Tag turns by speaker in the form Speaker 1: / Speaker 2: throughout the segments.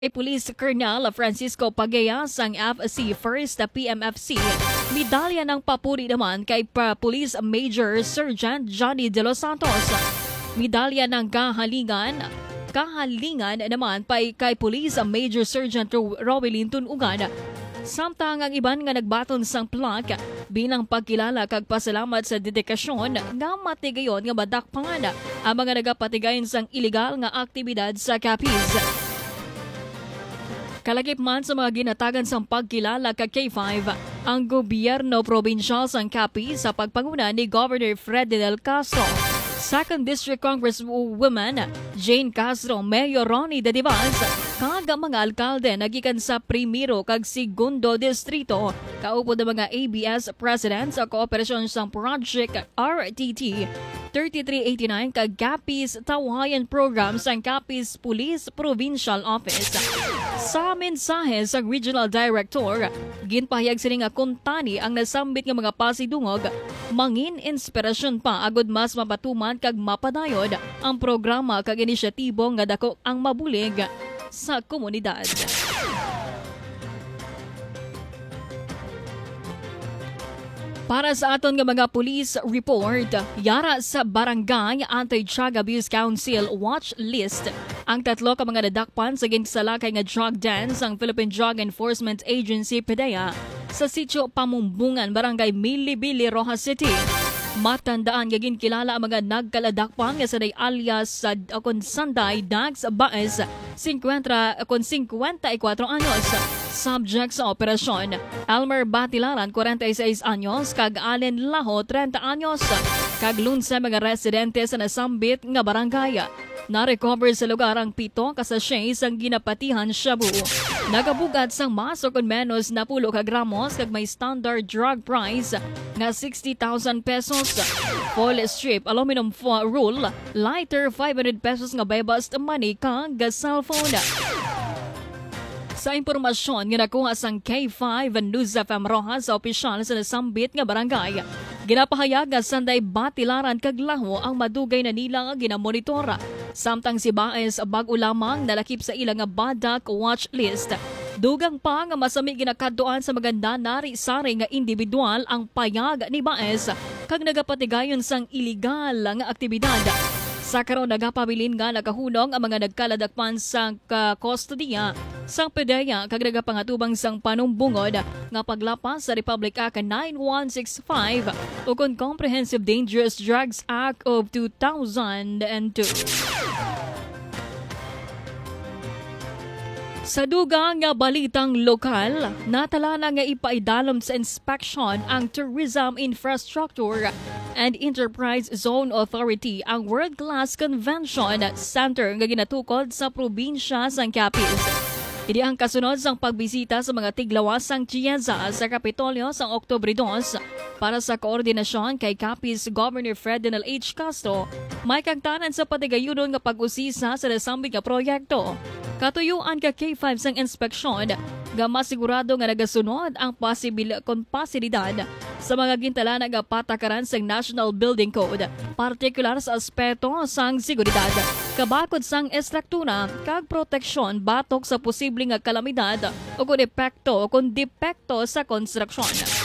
Speaker 1: Police Colonel Francisco Pagayas ang FC First PMFC. Medalya ng papuri naman kay Police Major Sergeant Johnny De Los Santos. Medalya ng kahalingan naman kay Police Major Sergeant Rowelyn Tunugan. Samtang ang iban nga nagbaton sang plaque bilang pagkilala kag pasalamat sa dedikasyon nga matigayon nga madakpan ang mga nagapatigayon sang ilegal nga aktibidad sa Capiz. Kalagip man sa mga ginatagan sang pagkilala kag K5, ang gobyerno probinsyal sang Capiz sa pagpanguna ni Governor Fred Del Castro. 2nd District Congresswoman Jane Castro, Mayor Ronnie De Divas, kag mga alkalde nagikan sa primero kag segundo distrito, kaupod ng mga ABS presidents sa kooperasyon sang Project RTT 3389 kag Capiz Tawayan Program sang Capiz Police Provincial Office. Sa mensahe sa Regional Director, ginpahayag sini nga kuntani ang nasambit nga mga pasidungog, mangin inspirasyon pa agud mas mapatuman kag mapadayod ang programa kag inisyatibo nga dako ang mabulig sa komunidad. Para sa aton nga mga police report, yara sa Barangay Anti-Drug Abuse Council Watch List ang tatlo ka mga nadakpan sa ginsalakay nga drug dance ang Philippine Drug Enforcement Agency PDEA sa sitio Pamumbungan, Barangay Milibili, Rojas City. Matandaan nga ginkilala ang mga nagkaladakpan nga sanay alias sa Sanday Dax Baez, 54 anyos. Subject sa operasyon, Elmer Batilaran, 46 anyos, kag Allen Laho, 30 anyos, kag lunsa mga residente sa nasambit nga barangay. Na-recover sa lugar ang 7 kasashay sang ginapatihan shabu. Nagabugat sang mas o kun menos na 10 gramos kag may standard drug price nga 60,000 pesos. Full strip aluminum roll, lighter 500 pesos nga bebas money kag cellphone. Sa impormasyon nga nakuha sang K5 News FM Rojas sa opisyal sa nasambit nga barangay, ginapahayag nga sanday Batilaran kag Laho ang madugay na nila nga ginamonitora. Samtang si Baez bag-o lamang nalakip sa ilang nga badak watch list. Dugang pa nga masami ginakaduan sa maganda nari-sari nga individual ang payag ni Baez kag nagapatigayon sang iligal nga aktibidad. Sa karon nagapabilin nga nakahunong ang mga nagkaladakpan sa kustodiya sang PDEA kag nagapangatubang sang panumbungod nga paglapas sa Republic Act 9165 o Comprehensive Dangerous Drugs Act of 2002. Sa dugang nga balitang lokal, natala na nga ipaidalom sa inspection ang Tourism Infrastructure and Enterprise Zone Authority ang World Class Convention Center nga ginatukod sa probinsya sang Capiz. Idi ang kasunod sang pagbisita sa mga tiglawasang Chiesa sa Kapitolyo sa Oktubre 2 para sa koordinasyon kay Capiz Governor Ferdinand H. Castro, may kagtanan sa patigayunon nga pag-usisa sa nasambit nga proyekto. Katuyuan ka K5 sang inspeksyon nga masigurado nga nagasunod ang pasilidad sa mga gintala nga patakaran sang National Building Code, partikular sa aspeto sang seguridad, kabakod sang estruktura kag proteksyon batok sa posibleng nga kalamidad o kung depekto sa konstruksyon.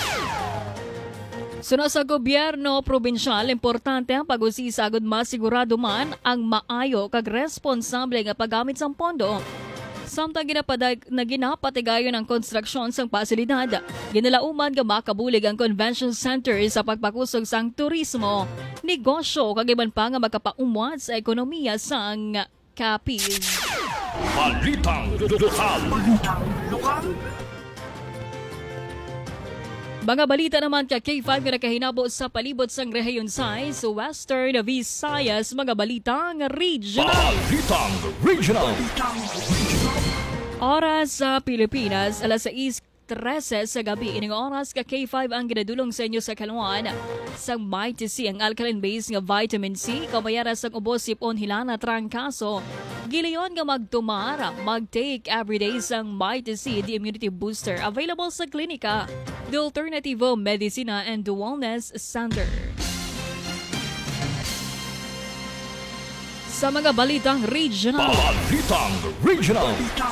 Speaker 1: Suna sa gobyerno probinsyal, importante ang pag-usisa agud masigurado man ang maayo kag responsable nga paggamit sang pondo. Samtang ginapatigayon ang konstruksyon sang pasilidad, ginalauman nga makabulig ang convention center sa pagpakusog sang turismo, negosyo kag iban pa nga makapaumwat sa ekonomiya sang Capiz.
Speaker 2: Balitang lokal.
Speaker 1: Mga balita naman ka K5 nga nakahinabo sa palibot sang rehiyon sa Western Visayas, mga balitang regional.
Speaker 2: Balitang regional.
Speaker 1: Oras sa Pilipinas, alas 6:13 sa gabi. Ining oras ka K5 ang ginadulong sa inyo sa kaluan sang Mighty C, ang alkaline base nga vitamin C, kabayara sang ubos sipon hilana trangkaso. Giliyon nga magtumara, mag-take everyday sang Mighty C, the immunity booster. Available sa klinika, the Alternativo Medicina and the Wellness Center. Sa mga balitang regional.
Speaker 2: Balitang Regional.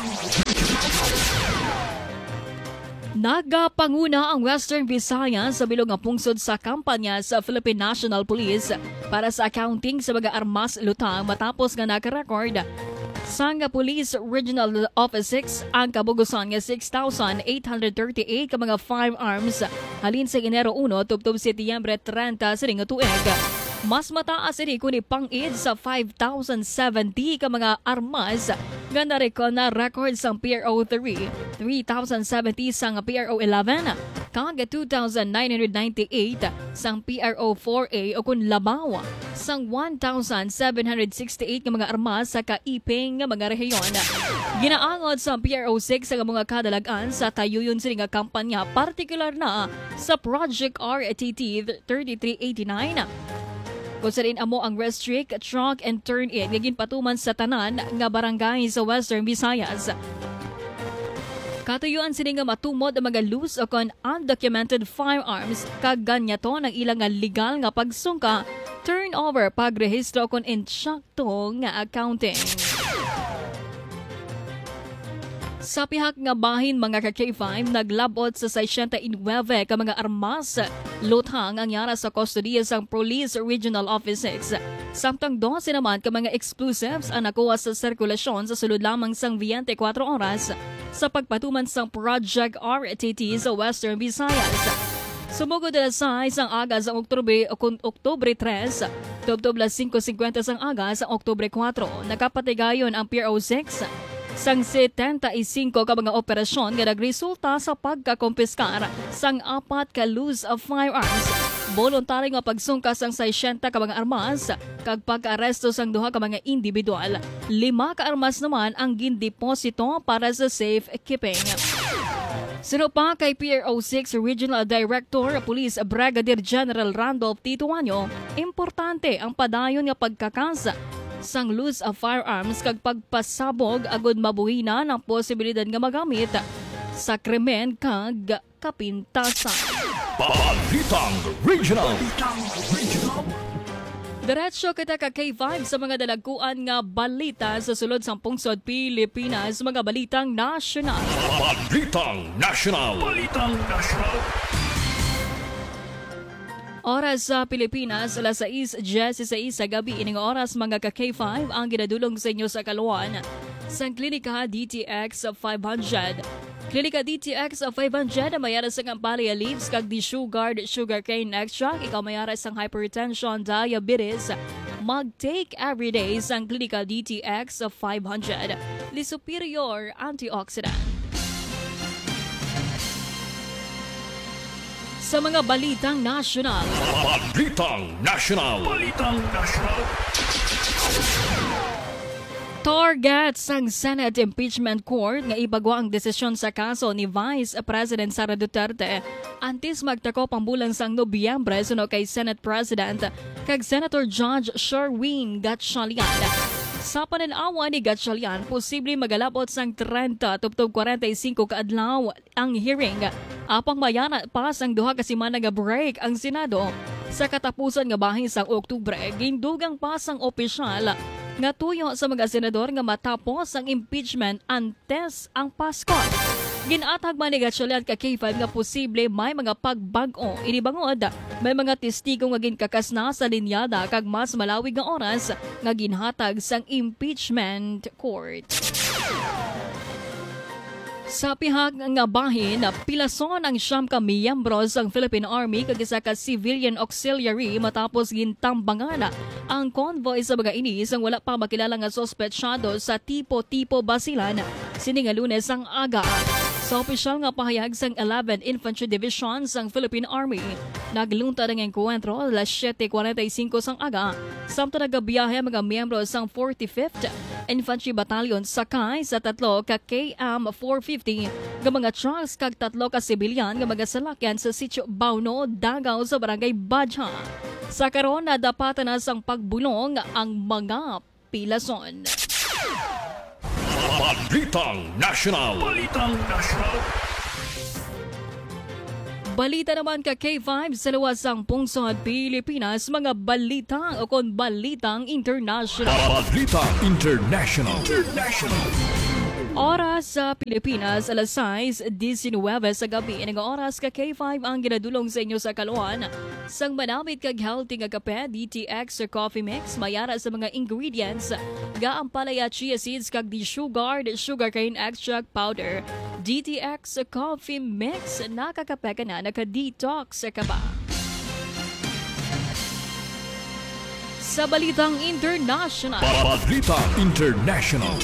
Speaker 1: Nagapanguna ang Western Visayas sa bilog nga pungsod sa kampanya sa Philippine National Police para sa accounting sa mga armas lutang matapos nga nakarecord sa nga Police Regional Office 6 ang kabugusan nga 6,838 ka mga firearms halin sa Enero 1 tubtob Setyembre 30 sa nga tuig. Mas mataas ini kuni pang-id sa 5,070 ka mga armas nga narekon na record sang PRO 3, 3,070 sang PRO 11, kag 2,998 sang PRO 4A o kun labaw sang 1,768 ka mga armas sa kaiping nga mga rehiyon. Ginaangod sa PRO 6 sa mga kadalagan sa tayuyon sila nga kampanya, partikular na sa Project RTT 3389. Kung sa rin amo ang restrict, truck and turn-in ngagin patuman sa tanan nga barangay sa Western Visayas. Katuyuan sila nga matumod ang mga loose o kon undocumented firearms kag ganyato ng ilang nga legal nga pagsungka, turnover, pagrehistro kon insakto nga accounting. Sa pihak nga bahin mga ka-K5, naglabot sa 69 ka mga armas luthang ang yara sa kustodiya sa Police Regional Office 6. Samtang 12 naman ka mga explosives ang nakuha sa sirkulasyon sa sulod lamang sang 24 oras sa pagpatuman sang Project RTT sa Western Visayas. Sumugod na sa isang aga sa Oktubre 3, tubtob 5:50 sang aga sa Oktubre 4, nakapatigayon ang PRO 6 sang 75 ka mga operasyon nga nagresulta sa pagkakompiskar sang 4 ka loose of firearms. Voluntary nga pagsungkas sang 60 ka mga armas kag pag-aresto sang 2 ka mga individual. 5 ka armas naman ang gindeposito para sa safe keeping. Sino pa kay PRO 6 Regional Director Police Brigadier General Randolph Tituanyo, importante ang padayon nga pagkakasa sang loose of firearms kag pagpasabog agud mabuhina ng posibilidad nga magamit sa krimen kag kapintasan.
Speaker 2: Balitang Regional.
Speaker 1: Diretso kita ka K5 sa mga dalagkuan nga balita sa sulod sang pungsod Pilipinas, mga balitang nasyonal.
Speaker 2: Balitang National. Balitang National.
Speaker 1: Oras sa Pilipinas, alas 6:16 sa gabi, ining oras mga ka-K5 ang ginadulong sa inyo sa kaluan sa Klinika DTX 500. Klinika DTX 500 mayara sa Campania Leaves kag D-Sugared Sugarcane Extract, ikaw mayara sang hypertension, diabetes. Mag-take everyday sang Klinika DTX 500. Li superior antioxidant. Sa mga balitang nasyonal.
Speaker 2: Balitang National. Balitang National.
Speaker 1: Target sang Senate Impeachment Court nga ibagwa ang desisyon sa kaso ni Vice President Sara Duterte antes magtakop ang bulan sang Nobyembre suno kay Senate President kag Senator Judge Sherwin Gatchalian. Sa pananawa ni Gatchalian, posible magalabot sang 30 tubtob 45 kaadlaw ang hearing. Apang mayana pa sang 2 ka semana nga break ang Senado. Sa katapusan nga bahin sang Oktubre, gindugang pa sang opisyal nga tuyo sa mga senador nga matapos ang impeachment antes ang Pasko. Ginatag man ni Gatchalian ka K5 nga posible may mga pagbag-o inibangod, may mga testigo nga ginkakasna sa linyada kag mas malawig nga oras nga ginhatag sang impeachment court. Sa pihak nga bahin, pilason ang siyam ka miyembro sang Philippine Army kag isa ka civilian auxiliary matapos gintambangan ang convoy sa mga inis ang wala pa makilala nga sospetsyado sa tipo-tipo basilan sini nga Lunes ang aga. Sa opisyal nga pahayag sang 11 Infantry Division sang Philippine Army, nagluntad ang enkwentro alas 7:45 sang aga, samtang nagabiyahe mga miyembro sang 45th Infantry Battalion sakay sa 3 ka KM-450 nga mga trucks kag 3 ka sibilyan nga mga salakyan sa Sitio Bauno, Davao sa Barangay Badja. Sa karon nadapatan na sang pagbulong ang mga pilason.
Speaker 2: Balitang National. Balitang National.
Speaker 1: Balita naman ka K5 sa luwasang pungsod Pilipinas, mga balita o kon balitang international.
Speaker 2: Balitang International.
Speaker 1: Oras sa Pilipinas, alas 6:19 sa gabi. Nag-oras ka K5 ang ginadulong sa inyo sa kaluan. Sang manamit kag healthy nga kape, DTX or coffee mix, mayara sa mga ingredients. Gaampalaya chia seeds kag di-sugared sugarcane extract powder. DTX coffee mix, nakakape ka na, naka-detox ka pa. Sa balitang international.
Speaker 2: Balitang International.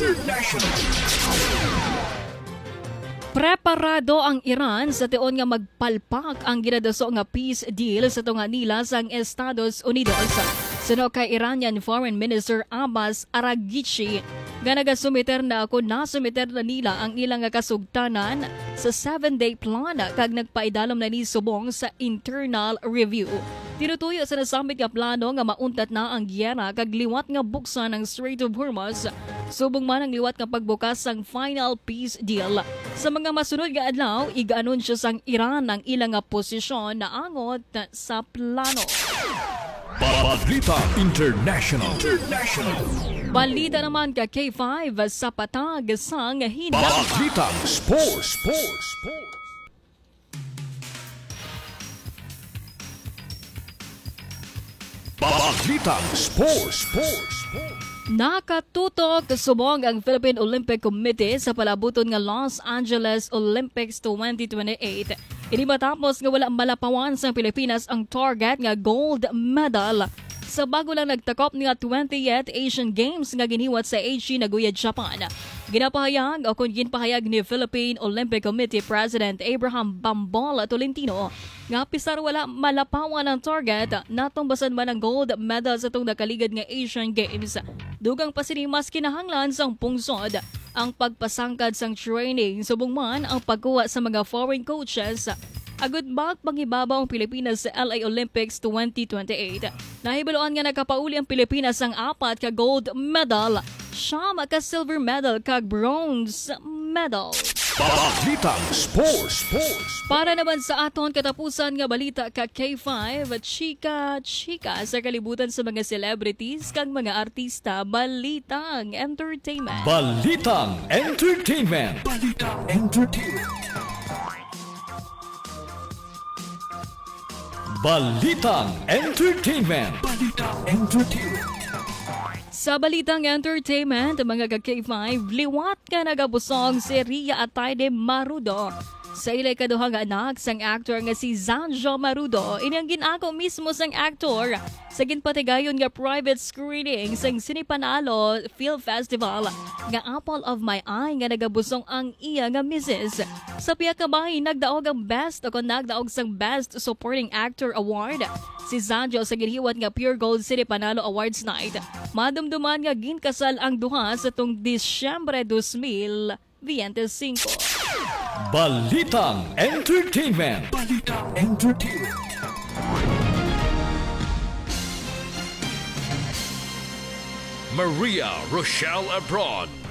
Speaker 1: Preparado ang Iran sa tiyon nga magpalpak ang ginadaso nga peace deal sa tunga nila sang Estados Unidos. Suno kay Iranian Foreign Minister Abbas Araghchi, nga nagasumiter na nasumiter na nila ang ilang nga kasugtanan sa 7-day plan kag nagpaidalom na ni subong sa internal review. Tinutuyo sa nasambit nga plano nga mauntat na ang gyera kag liwat nga buksan ng Strait of Hormuz. Subong man ang liwat nga pagbukas sang final peace deal. Sa mga masunod nga adlaw, iga-anunsyo sang Iran ang ilang nga posisyon na angot sa plano.
Speaker 2: Balitang International.
Speaker 1: Balita naman ka K5 sa patag sang hinala.
Speaker 2: Balitang Sports. Balitang Sports.
Speaker 1: Nakatutok subong ang Philippine Olympic Committee sa palabuton nga Los Angeles Olympics 2028. Ini matapos nga wala malapawan sa Pilipinas ang target nga gold medal sa bago lang nagtakop nga 20th Asian Games nga giniwat sa Aichi, Nagoya, Japan. Ginapahayag o kung ginpahayag ni Philippine Olympic Committee President Abraham Bambol Tolentino nga pisar wala malapawan ang target, natumbasan man ang gold medal sa itong nakaligad nga Asian Games. Dugang pa sinimas kinahanglan sang pungsod ang pagpasangkad sang training, subong man ang pagkuha sa mga foreign coaches. Agud bag pangibabaw ang Pilipinas sa LA Olympics 2028. Nahibaluan nga nakapauli ang Pilipinas ang 4 ka gold medal, 9 ka silver medal kag bronze medal.
Speaker 2: Balitang Sports.
Speaker 1: Para naman sa aton katapusan nga balita ka K5, chika sa kalibutan sa mga celebrities kag mga artista, balitang entertainment.
Speaker 2: Balitang Entertainment. Sa balitang entertainment, mga ka-K5, liwat ka nagabusong si Ria Atayde Marudo. Sa ilay kaduhang anak sang actor nga si Zanjo Marudo, inyang ginako mismo sang actor sa ginpatigayon nga private screening sang Sinipanalo Film Festival nga Apple of My Eye nga nagabusong ang iya nga misis. Sa piya kabay, nagdaog ang best o nagdaog sang Best Supporting Actor Award si Zanjo sa ginhiwat nga Pure Gold Sinipanalo Awards Night. Madumduman nga ginkasal ang duha sa tung Disyembre 2025. Balitang Entertainment. Maria Rochelle Abroad